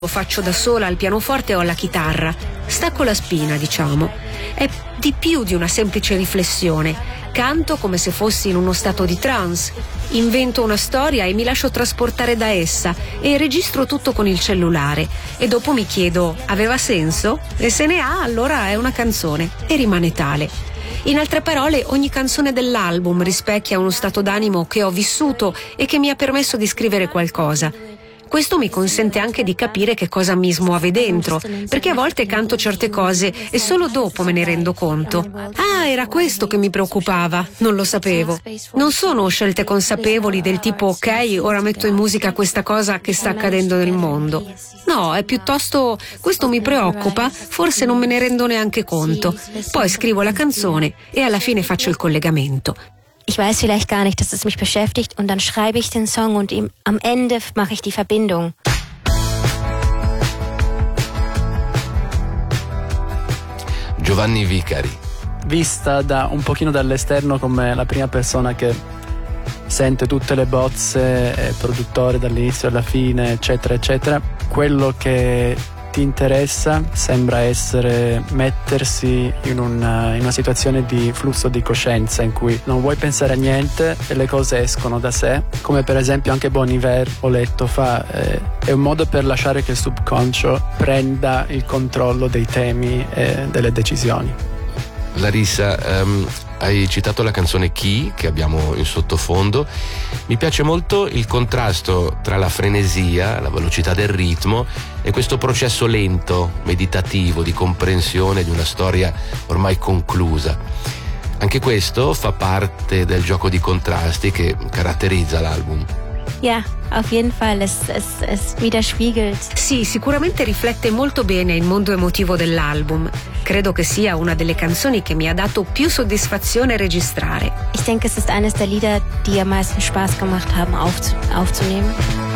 Lo faccio da sola al pianoforte o alla chitarra. Stacco la spina, diciamo. È di più di una semplice riflessione. Canto come se fossi in uno stato di trance. Invento una storia e mi lascio trasportare da essa e registro tutto con il cellulare. E dopo mi chiedo, aveva senso? E se ne ha, allora è una canzone e rimane tale. In altre parole, ogni canzone dell'album rispecchia uno stato d'animo che ho vissuto e che mi ha permesso di scrivere qualcosa. Questo mi consente anche di capire che cosa mi smuove dentro, perché a volte canto certe cose e solo dopo me ne rendo conto. Ah, era questo che mi preoccupava, non lo sapevo. Non sono scelte consapevoli del tipo ok, ora metto in musica questa cosa che sta accadendo nel mondo. No, è piuttosto questo mi preoccupa, forse non me ne rendo neanche conto. Poi scrivo la canzone e alla fine faccio il collegamento. Ich weiß vielleicht gar nicht, dass es mich beschäftigt und dann schreibe ich den Song und am Ende mache ich die Verbindung. Giovanni Vicari. Vista da un pochino dall'esterno come la prima persona che sente tutte le bozze, produttore dall'inizio alla fine, eccetera, eccetera, quello che ti interessa sembra essere mettersi in una situazione di flusso di coscienza in cui non vuoi pensare a niente e le cose escono da sé, come per esempio anche Bon Iver, ho letto, è un modo per lasciare che il subconscio prenda il controllo dei temi e delle decisioni. Larissa, hai citato la canzone Chi, che abbiamo in sottofondo. Mi piace molto il contrasto tra la frenesia, la velocità del ritmo e questo processo lento, meditativo, di comprensione di una storia ormai conclusa. Anche questo fa parte del gioco di contrasti che caratterizza l'album. Ja, auf jeden Fall, es widerspiegelt. Sì, sicuramente riflette molto bene il mondo emotivo dell'album. Credo che sia una delle canzoni che mi ha dato più soddisfazione registrare. Ich denke, es ist eines der Lieder, die am meisten Spaß gemacht haben aufzunehmen.